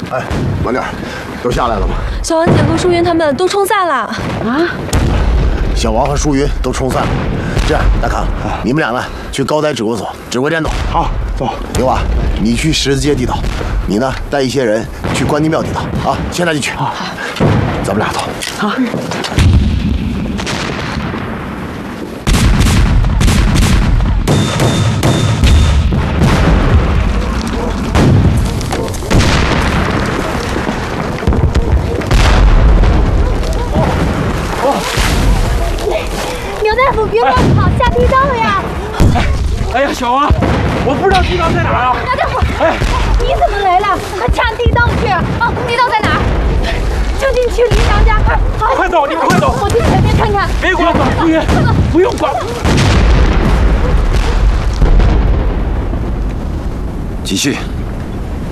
哎，马丽，都下来了吗？ 小王姐和淑云他们都冲散了。啊？ 小王和淑云都冲散了。这样，大康，你们俩呢去高台指挥所指挥战斗。 好，走。 刘娃，你去十字街地道，你呢带一些人去关帝庙地道啊。现在就去。好，咱们俩走。 好。 大夫，别乱跑，下地道了呀！ 哎呀，小王，我不知道地道在哪儿啊！ 马大夫，哎，你怎么来了？还查地道去？哦，地道在哪儿？就进去林娘家，快，好， 快走，你们快走！ 我去前面看看。 别管我，淑云，不用管。 继续。